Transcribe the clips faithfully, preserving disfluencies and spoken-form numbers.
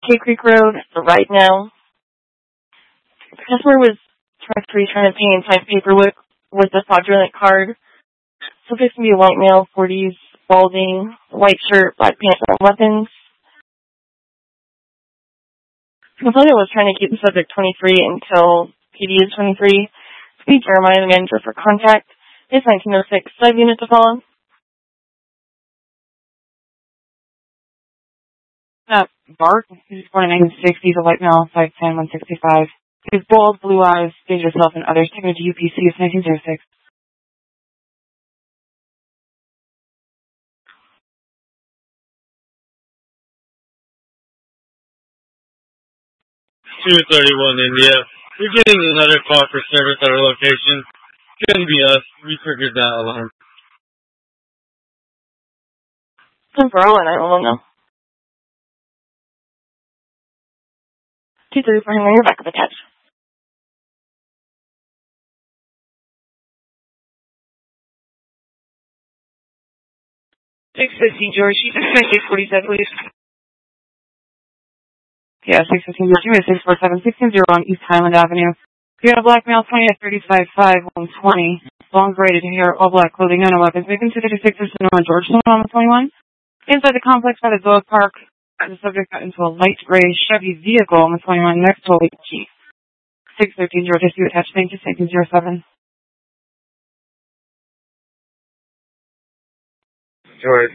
Cave Creek Road, right now. The customer was directly trying to pay and sign paperwork with a fraudulent card. Subject to be a white male, forties, balding, white shirt, black pants, and weapons. The defendant was trying to keep the subject twenty-three until P D is twenty-three. Speed Jeremiah, the manager for contact, is nineteen oh six. Five units to follow. Uh, Bart, he's born in nineteen sixty, a white male, five ten, one sixty-five. He has bald, blue eyes, dangerous health, and others. Taken to U P C, is nineteen oh six. two thirty-one India. We're getting another call for service at our location. Couldn't be us. We triggered that alarm. Some Berlin, I don't know. two thirty-four, hang on your back of the catch. six fifty, George. She's expected forty-seven, please. Yeah, six fifteen, George. six four seven, six zero on East Highland Avenue. You got a black male, twenty to thirty-five, five, one twenty. Long braided hair, all black clothing, no weapons. Vacant two fifty-six is on Georgetown on the twenty-one. Inside the complex by the Zoa Park, the subject got into a light gray Chevy vehicle on the twenty-one next to a white Jeep. six thirteen, George. I see you attached. Thank you. nineteen oh seven. George.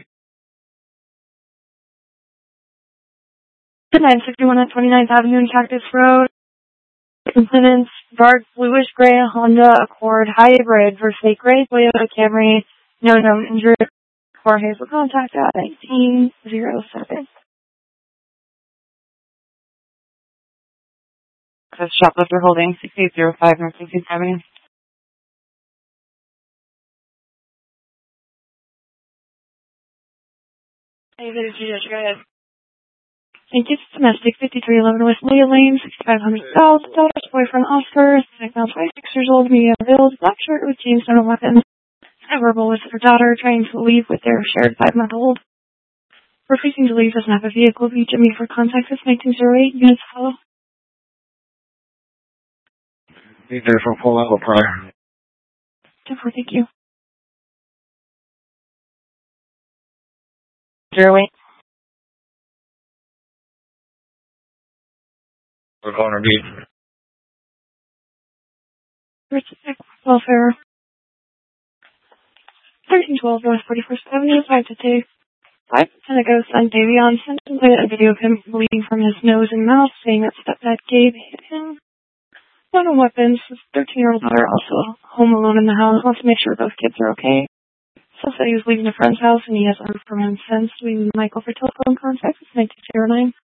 The nine sixty-one at twenty-ninth Avenue and Cactus Road. Incidents, dark bluish gray Honda Accord hybrid versus gray Toyota Camry. No known injured. Jorge will contact at nineteen oh seven. That's shoplifter holding six eight zero five North sixteenth Avenue. Hey, this is Judah. Go ahead. Thank you. It's domestic, fifty-three eleven West Leah Lane, sixty-five hundred South. Daughter's boyfriend, Oscar, now twenty-six years old, medium build, black shirt with jeans and a weapon. A verbal with her daughter trying to leave with their shared five-month-old. Refusing to leave doesn't have a vehicle. Be Jimmy for contact with nineteen oh eight. Units follow. Be there for full level prior. Definitely, thank you. Zero eight. We're going to be. Richard Welfare. thirteen twelve North forty-first Avenue, five to two. five ten ago, son Davion sent a video of him bleeding from his nose and mouth, saying that stepdad Gabe hit him. No no weapons. His thirteen-year-old daughter also home alone in the house. Wants to make sure both kids are okay. Still said he was leaving a friend's house and he hasn't heard from him since. We need Michael for telephone contact. It's nineteen oh nine.